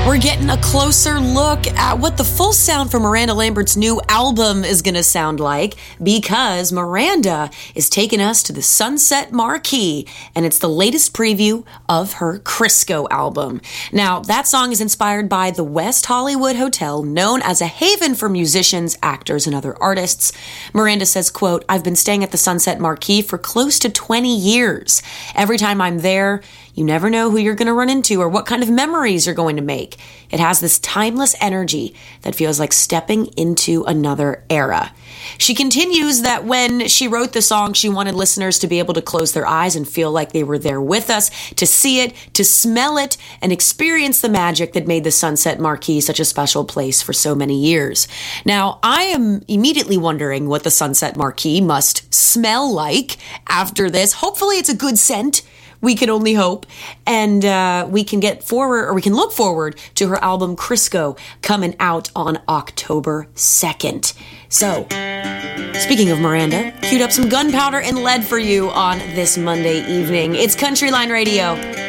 We're getting a closer look at what the full sound for Miranda Lambert's new album is going to sound like, because Miranda is taking us to the Sunset Marquee, and it's the latest preview of her Crisco album. Now, that song is inspired by the West Hollywood Hotel, known as a haven for musicians, actors, and other artists. Miranda says, quote, "I've been staying at the Sunset Marquee for close to 20 years. Every time I'm there, you never know who you're going to run into or what kind of memories you're going to make. It has this timeless energy that feels like stepping into another era." She continues that when she wrote the song, she wanted listeners to be able to close their eyes and feel like they were there with us, to see it, to smell it, and experience the magic that made the Sunset Marquee such a special place for so many years. Now, I am immediately wondering what the Sunset Marquee must smell like after this. Hopefully it's a good scent. We can only hope. And we can look forward to her album Crisco coming out on October 2nd. So, speaking of Miranda, queued up some gunpowder and lead for you on this Monday evening. It's Country Line Radio.